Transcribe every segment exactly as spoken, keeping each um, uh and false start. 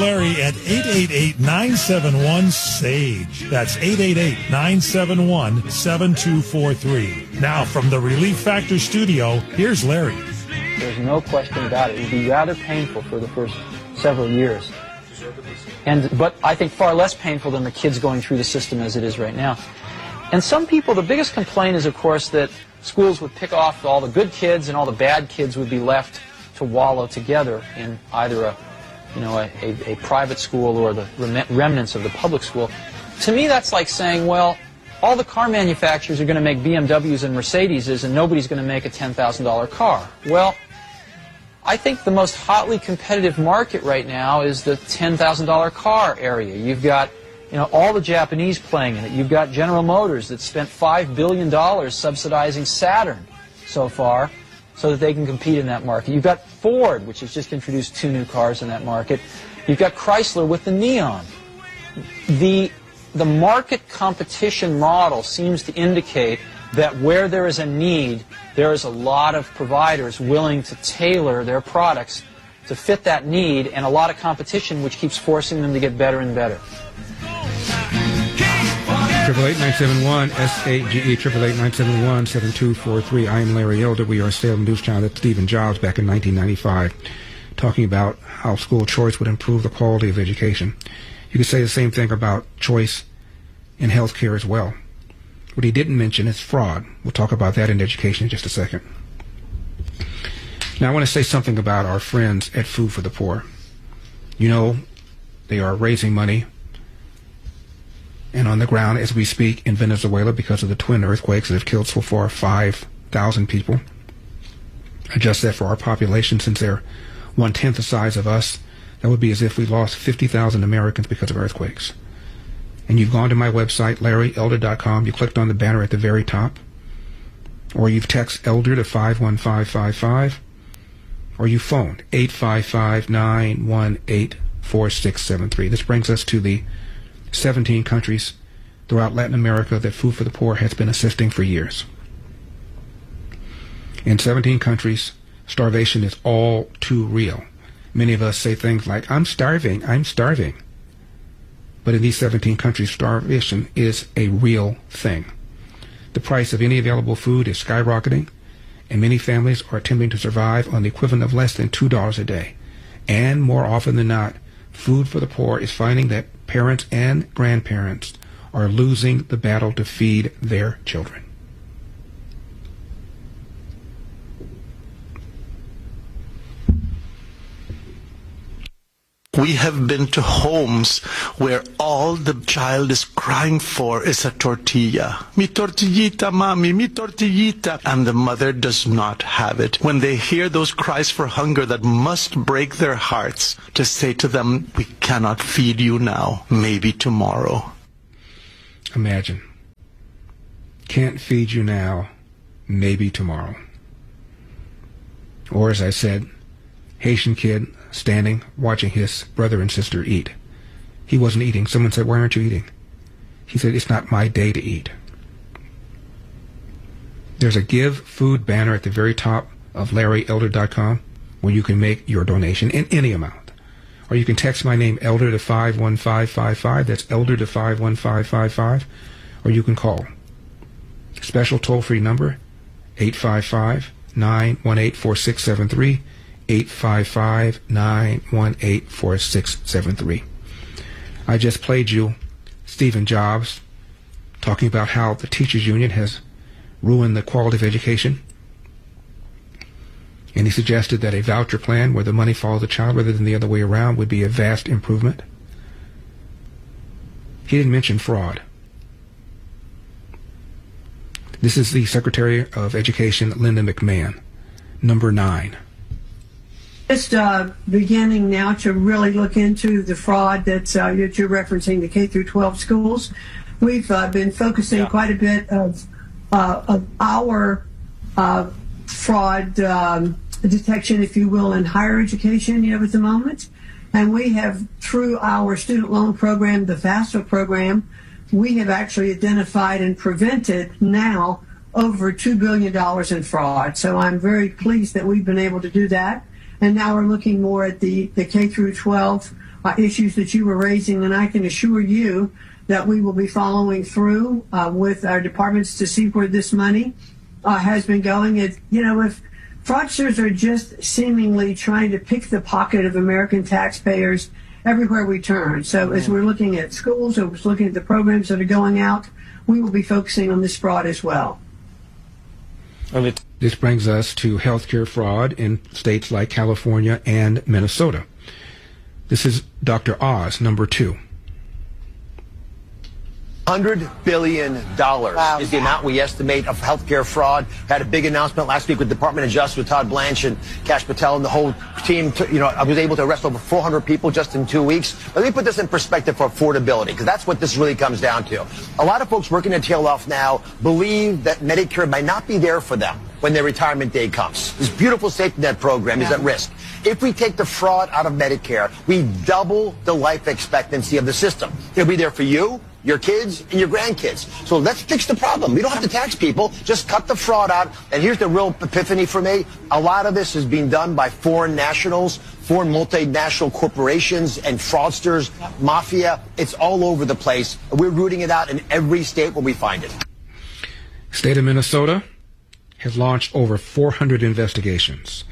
Larry at eight eight eight, nine seven one, S A G E. That's eight eight eight, nine seven one, seven two four three. Now, from the Relief Factor studio, here's Larry. There's no question about it. It would be rather painful for the first several years. And, but I think far less painful than the kids going through the system as it is right now. And some people, the biggest complaint is, of course, that schools would pick off all the good kids and all the bad kids would be left to wallow together in either a, you know, a, a, a private school or the rem remnants of the public school. To me, that's like saying, well, all the car manufacturers are going to make B M Ws and Mercedeses and nobody's going to make a ten thousand dollar car. Well, I think the most hotly competitive market right now is the ten thousand dollar car area. You've got, you know, all the Japanese playing in it. You've got General Motors that spent five billion dollars subsidizing Saturn so far so that they can compete in that market. You've got Ford, which has just introduced two new cars in that market. You've got Chrysler with the Neon. The, the market competition model seems to indicate that where there is a need, there is a lot of providers willing to tailor their products to fit that need, and a lot of competition which keeps forcing them to get better and better. Triple eight nine seven one S A G E triple eight nine seven one seven two four three. I am Larry Elder. We are a Salem News Channel. That's Stephen Jobs back in nineteen ninety-five, talking about how school choice would improve the quality of education. You could say the same thing about choice in healthcare as well. What he didn't mention is fraud. We'll talk about that in education in just a second. Now, I want to say something about our friends at Food for the Poor. You know, they are raising money and on the ground as we speak in Venezuela because of the twin earthquakes that have killed so far five thousand people. Adjust that for our population, since they're one-tenth the size of us, that would be as if we lost fifty thousand Americans because of earthquakes. And you've gone to my website, larry elder dot com, you clicked on the banner at the very top, or you've texted ELDER to five one five five five, or you phoned eight five five, nine one eight, four six seven three. This brings us to the seventeen countries throughout Latin America that Food for the Poor has been assisting for years. In seventeen countries, starvation is all too real. Many of us say things like, I'm starving, I'm starving. But in these seventeen countries, starvation is a real thing. The price of any available food is skyrocketing, and many families are attempting to survive on the equivalent of less than two dollars a day. And more often than not, Food for the Poor is finding that parents and grandparents are losing the battle to feed their children. We have been to homes where all the child is crying for is a tortilla. Mi tortillita, mami, mi tortillita. And the mother does not have it. When they hear those cries for hunger that must break their hearts, to say to them, we cannot feed you now, maybe tomorrow. Imagine. Can't feed you now, maybe tomorrow. Or as I said, Haitian kid standing, watching his brother and sister eat. He wasn't eating. Someone said, why aren't you eating? He said, it's not my day to eat. There's a Give Food banner at the very top of larry elder dot com where you can make your donation in any amount. Or you can text my name, Elder, to five one five five five. That's Elder to five one five five five. Or you can call. Special toll-free number, eight five five, nine one eight, four six seven three. eight five five, nine one eight, four six seven three. I just played you Stephen Jobs talking about how the teachers union has ruined the quality of education. And he suggested that a voucher plan where the money follows the child rather than the other way around would be a vast improvement. He didn't mention fraud. This is the Secretary of Education, Linda McMahon, number nine. Just uh, beginning now to really look into the fraud that's, uh, that you're referencing, the K through twelve schools. We've uh, been focusing yeah. quite a bit of, uh, of our uh, fraud um, detection, if you will, in higher education, you know, at the moment. And we have, through our student loan program, the FAFSA program, we have actually identified and prevented now over two billion dollars in fraud. So I'm very pleased that we've been able to do that. And now we're looking more at the, the K through twelve, uh, issues that you were raising, and I can assure you that we will be following through uh, with our departments to see where this money uh, has been going. It, you know, if fraudsters are just seemingly trying to pick the pocket of American taxpayers everywhere we turn. So as we're looking at schools, or we're looking at the programs that are going out, we will be focusing on this fraud as well. This brings us to healthcare fraud in states like California and Minnesota. This is Doctor Oz, number two. one hundred billion dollars wow. is the amount we estimate of healthcare fraud. Had a big announcement last week with Department of Justice with Todd Blanche and Kash Patel and the whole team. To, you know, I was able to arrest over four hundred people just in two weeks. But let me put this in perspective for affordability, because that's what this really comes down to. A lot of folks working their tail off now believe that Medicare might not be there for them when their retirement day comes. This beautiful safety net program yeah. is at risk. If we take the fraud out of Medicare, we double the life expectancy of the system. It'll be there for you, your kids, and your grandkids. So let's fix the problem. We don't have to tax people. Just cut the fraud out. And here's the real epiphany for me. A lot of this is being done by foreign nationals, foreign multinational corporations, and fraudsters, mafia. It's all over the place. We're rooting it out in every state where we find it. State of Minnesota has launched over four hundred investigations.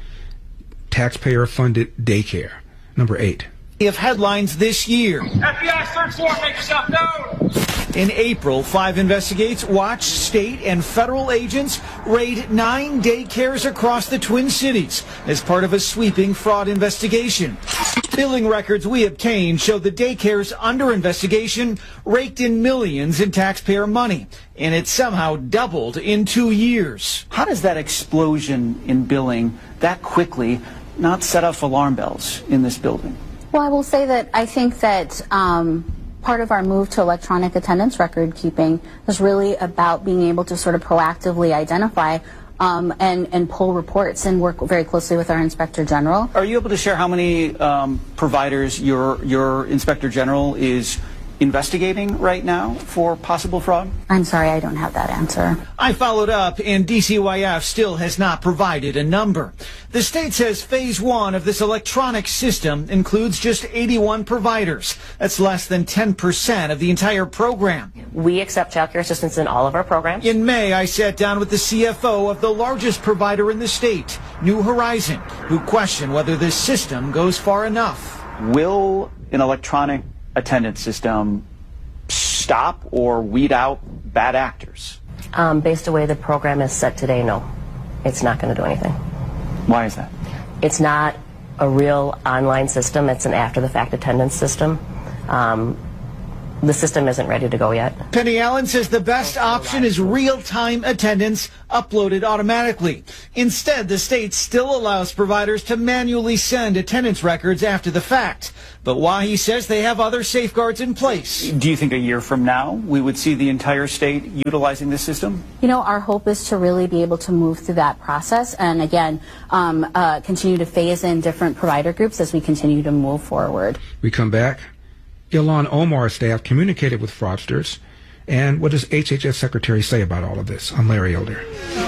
Taxpayer-funded daycare. Number eight. Of headlines this year. F B I search warrant, make yourself known. In April, Five Investigates watched state and federal agents raid nine daycares across the Twin Cities as part of a sweeping fraud investigation. Billing records we obtained show the daycares under investigation raked in millions in taxpayer money, and it somehow doubled in two years. How does that explosion in billing that quickly not set off alarm bells in this building? Well, I will say that I think that um, part of our move to electronic attendance record keeping is really about being able to sort of proactively identify um, and, and pull reports and work very closely with our Inspector General. Are you able to share how many um, providers your, your Inspector General is investigating right now for possible fraud? I'm sorry, I don't have that answer. I followed up, and D C Y F still has not provided a number. The state says phase one of this electronic system includes just eighty-one providers. That's less than ten percent of the entire program. We accept child care assistance in all of our programs. In May, I sat down with the C F O of the largest provider in the state, New Horizon, who questioned whether this system goes far enough. Will an electronic attendance system stop or weed out bad actors? Um, based on the way the program is set today, no. It's not going to do anything. Why is that? It's not a real online system. It's an after-the-fact attendance system. Um, the system isn't ready to go yet. Penny Allen says the best option is real-time attendance uploaded automatically. Instead, the state still allows providers to manually send attendance records after the fact. But Wahi says they have other safeguards in place. Do you think a year from now we would see the entire state utilizing this system? You know, our hope is to really be able to move through that process and, again, um, uh, continue to phase in different provider groups as we continue to move forward. We come back. Ilhan Omar's staff communicated with fraudsters. And what does H H S Secretary say about all of this? I'm Larry Elder.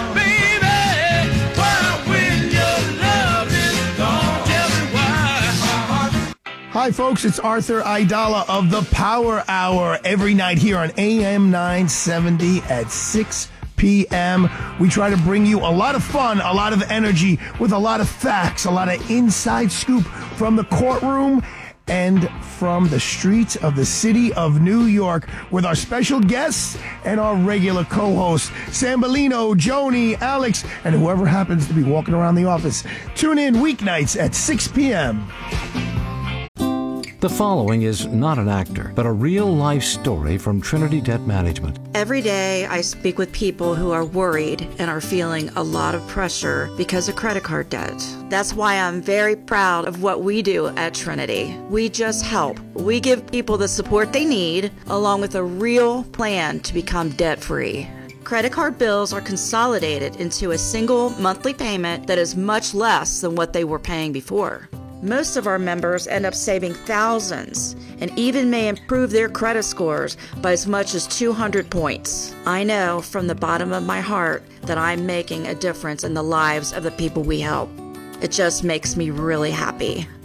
Hi, folks. It's Arthur Aidala of the Power Hour every night here on A M nine seventy at six p.m. We try to bring you a lot of fun, a lot of energy with a lot of facts, a lot of inside scoop from the courtroom and from the streets of the city of New York with our special guests and our regular co-hosts, Sambolino, Joni, Alex, and whoever happens to be walking around the office. Tune in weeknights at six p.m. The following is not an actor, but a real-life story from Trinity Debt Management. Every day I speak with people who are worried and are feeling a lot of pressure because of credit card debt. That's why I'm very proud of what we do at Trinity. We just help. We give people the support they need, along with a real plan to become debt-free. Credit card bills are consolidated into a single monthly payment that is much less than what they were paying before. Most of our members end up saving thousands and even may improve their credit scores by as much as two hundred points. I know from the bottom of my heart that I'm making a difference in the lives of the people we help. It just makes me really happy.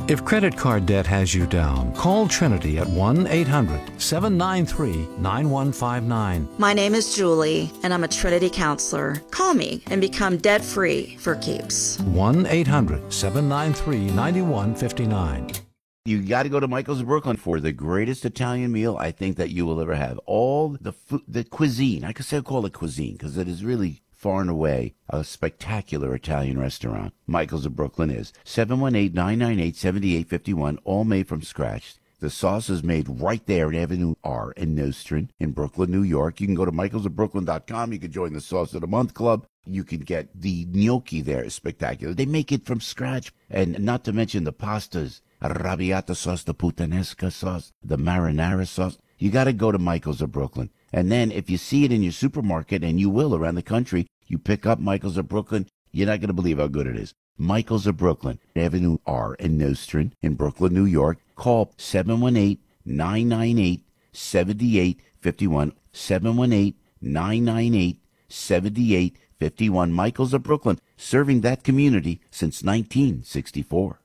If credit card debt has you down, call Trinity at one eight hundred seven nine three nine one five nine. My name is Julie, and I'm a Trinity counselor. Call me and become debt-free for keeps. one eight hundred seven nine three nine one five nine. You got to go to Michael's of Brooklyn for the greatest Italian meal I think that you will ever have. All the food, the cuisine, I could say call it cuisine because it is really far and away a spectacular Italian restaurant. Michael's of Brooklyn is seven one eight, nine nine eight, seven eight five one, all made from scratch. The sauce is made right there in Avenue R in Nostrand in Brooklyn, New York. You can go to michaels of brooklyn dot com. You can join the Sauce of the Month Club. You can get the gnocchi there. It's spectacular. They make it from scratch. And not to mention the pastas, arrabbiata sauce, the puttanesca sauce, the marinara sauce. You got to go to Michael's of Brooklyn. And then if you see it in your supermarket, and you will around the country, you pick up Michael's of Brooklyn, you're not going to believe how good it is. Michael's of Brooklyn, Avenue R in Nostrand in Brooklyn, New York. Call seven one eight, nine nine eight, seven eight five one, seven one eight, nine nine eight, seven eight five one. Michael's of Brooklyn, serving that community since nineteen sixty-four.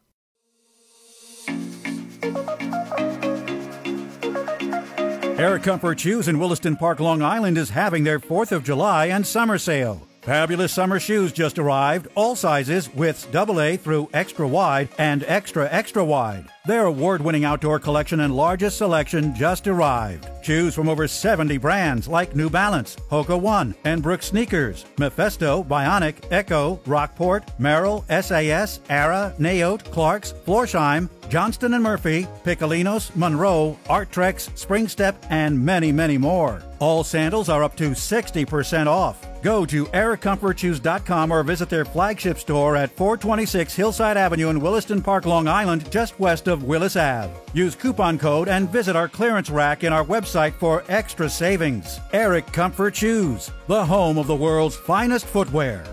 Air Comfort Shoes in Williston Park, Long Island is having their fourth of July and summer sale. Fabulous summer shoes just arrived, all sizes, widths double A through extra wide and extra extra wide. Their award-winning outdoor collection and largest selection just arrived. Choose from over seventy brands like New Balance, Hoka One, and Brooks Sneakers, Mephisto, Bionic, Echo, Rockport, Merrill, S A S, Ara, Naote, Clarks, Florsheim, Johnston and Murphy, Piccolinos, Monroe, Arttrex, Springstep, and many, many more. All sandals are up to sixty percent off. Go to eric comfort shoes dot com or visit their flagship store at four twenty-six Hillside Avenue in Williston Park, Long Island, just west of Willis Ave. Use coupon code and visit our clearance rack in our website for extra savings. Eric Comfort Shoes, the home of the world's finest footwear.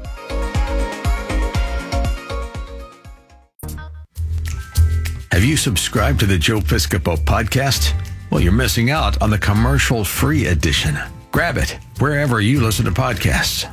Have you subscribed to the Joe Piscopo podcast? Well, you're missing out on the commercial-free edition. Grab it wherever you listen to podcasts.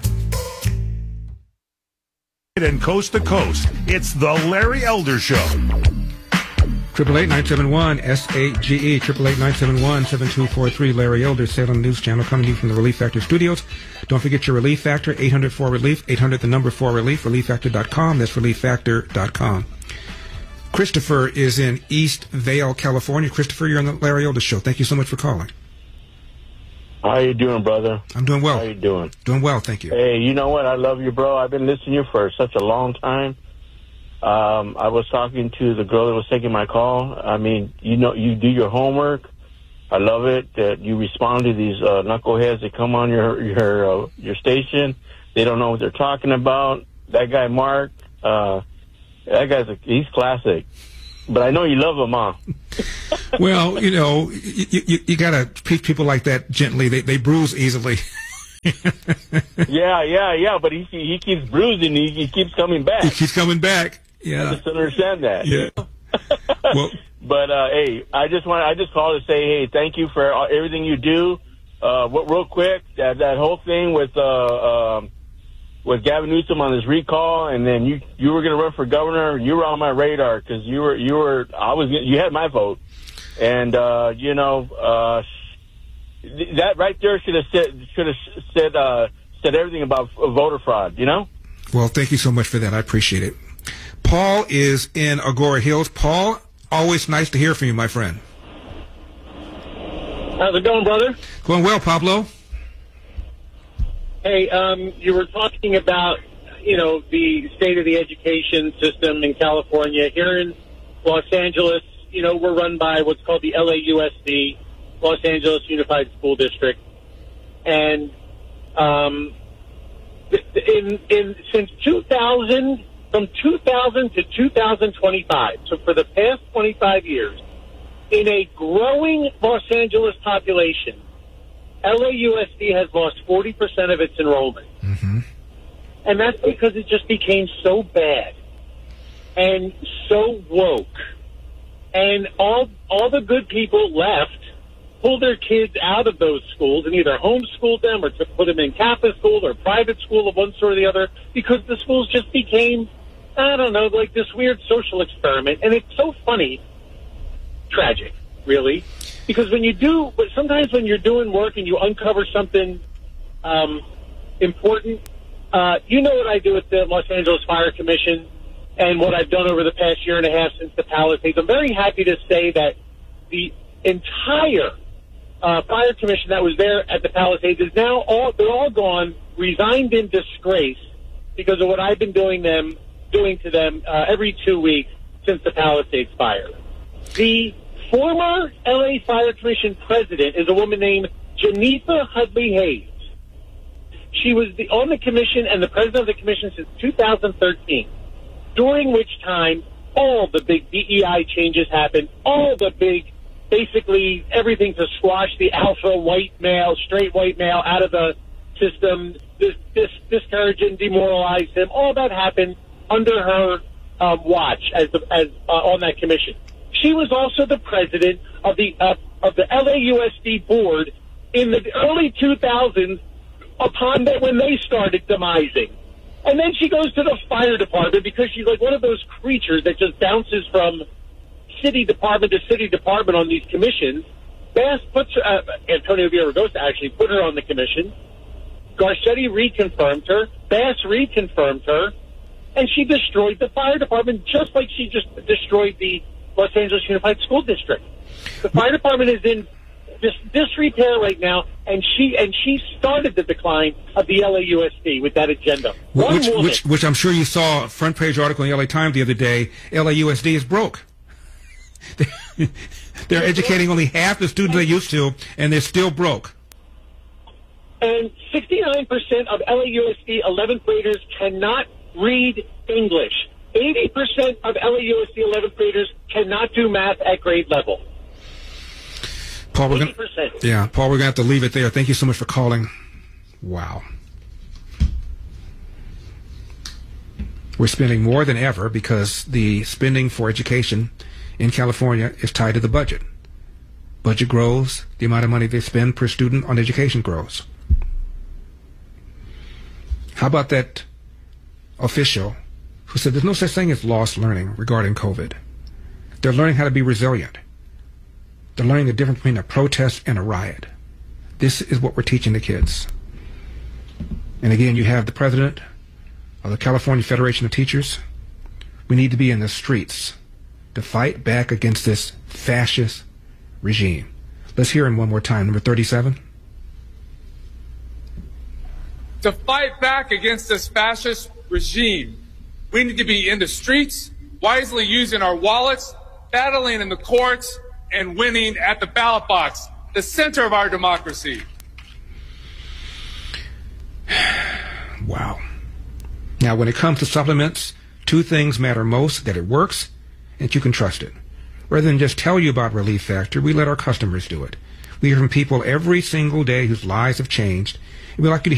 And coast to coast, it's the Larry Elder Show. Triple eight nine seven one S A G E. Triple eight nine seven one seven two four three. Larry Elder, Salem News Channel, coming to you from the Relief Factor Studios. Don't forget your Relief Factor, eight hundred four relief, eight hundred the number four relief, relief factor dot com. That's relief factor dot com. Christopher is in East Vale, California. Christopher, you're on the Larry Elder Show. Thank you so much for calling. How you doing, brother? I'm doing well. How you doing? Doing well, thank you. Hey, you know what? I love you, bro. I've been listening to you for such a long time. Um, I was talking to the girl that was taking my call. I mean, you know, you do your homework. I love it that you respond to these uh, knuckleheads that come on your your uh, your station. They don't know what they're talking about. That guy, Mark, uh, that guy's a, he's classic. But I know you love him, huh? Well, you know, you, you, you got to treat people like that gently. They they bruise easily. yeah, yeah, yeah. But he he keeps bruising. He, he keeps coming back. He keeps coming back. Yeah. I just understand that. Yeah. Well, but uh, hey, I just want I just called to say, hey, thank you for everything you do. Uh, real quick, that that whole thing with uh, um, with Gavin Newsom on his recall, and then you you were going to run for governor. You were on my radar because you were you were I was you had my vote, and uh, you know uh, that right there should have said should have said uh, said everything about voter fraud. You know. Well, thank you so much for that. I appreciate it. Paul is in Agora Hills. Paul, always nice to hear from you, my friend. How's it going, brother? Going well, Pablo. Hey, um, you were talking about, you know, the state of the education system in California. Here in Los Angeles, you know, we're run by what's called the L A U S D, Los Angeles Unified School District. And um, in, in since two thousand, from two thousand to two thousand twenty-five, so for the past twenty-five years, in a growing Los Angeles population, L A U S D has lost forty percent of its enrollment. Mm-hmm. And that's because it just became so bad and so woke. And all all the good people left, pulled their kids out of those schools and either homeschooled them or to put them in Catholic school or private school of one sort or the other, because the schools just became I don't know, like this weird social experiment. And it's so funny, tragic, really, because when you do, but sometimes when you're doing work and you uncover something um, important, uh, you know what I do at the Los Angeles Fire Commission and what I've done over the past year and a half since the Palisades. I'm very happy to say that the entire uh, fire commission that was there at the Palisades is now all, they're all gone, resigned in disgrace because of what I've been doing them, doing to them uh, every two weeks since the Palisades fire. The former L A Fire Commission president is a woman named Janitha Hudley Hayes. She was the, on the commission and the president of the commission since two thousand thirteen, during which time all the big D E I changes happened, all the big, basically everything to squash the alpha white male, straight white male out of the system, dis, dis, discourage and demoralize him. All that happened under her um, watch as, the, as uh, on that commission. She was also the president of the uh, of the L A U S D board in the early two thousands upon that when they started demising. And then she goes to the fire department because she's like one of those creatures that just bounces from city department to city department on these commissions. Bass puts her, uh, Antonio Villaraigosa actually put her on the commission. Garcetti reconfirmed her. Bass reconfirmed her. And she destroyed the fire department just like she just destroyed the Los Angeles Unified School District. The fire department is in dis- disrepair right now, and she and she started the decline of the L A U S D with that agenda. One Which, woman, which, which I'm sure you saw a front page article in the L A Times the other day. L A U S D is broke. They're educating only half the students they used to, and they're still broke. And sixty-nine percent of L A U S D eleventh graders cannot read English. eighty percent of L A U S D eleventh graders cannot do math at grade level. Paul, we're gonna, yeah, Paul, we're going to have to leave it there. Thank you so much for calling. Wow. We're spending more than ever because the spending for education in California is tied to the budget. Budget grows, the amount of money they spend per student on education grows. How about that official who said there's no such thing as lost learning regarding COVID? They're learning how to be resilient. They're learning the difference between a protest and a riot. This is what we're teaching the kids. And again, you have the president of the California Federation of Teachers. We need to be in the streets to fight back against this fascist regime. Let's hear him one more time. Number thirty-seven. To fight back against this fascist regime, we need to be in the streets, wisely using our wallets, battling in the courts, and winning at the ballot box, the center of our democracy. Wow. Now, when it comes to supplements, two things matter most: that it works and that you can trust it. Rather than just tell you about Relief Factor, we let our customers do it. We hear from people every single day whose lives have changed, and we'd like you to